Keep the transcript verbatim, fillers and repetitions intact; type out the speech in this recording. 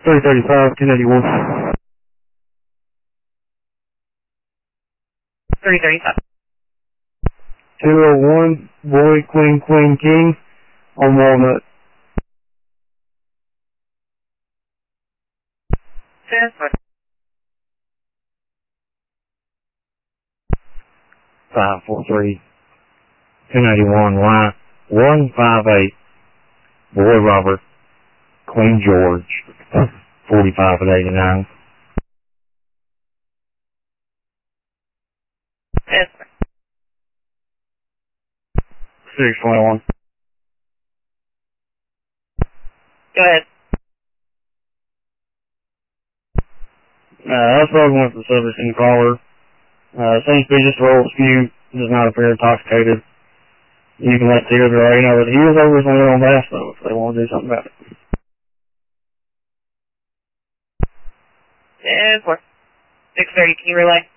three thirty-five, ten eighty-one. three thirty-five. two oh one, boy, queen, queen, king, on Walnut. Transfer. five four three, ten eighty-one, line one five eight, boy, Robert, queen, George, forty-five at eighty-nine. Transfer. six twenty-one. Go ahead. Uh, I was spoken with the servicing caller. Uh, seems to be just a roll skew, does not appear intoxicated. You can let the other lady know that he is over his limit on bass though, if they want to do something about it. ten four. six thirty, can you relay?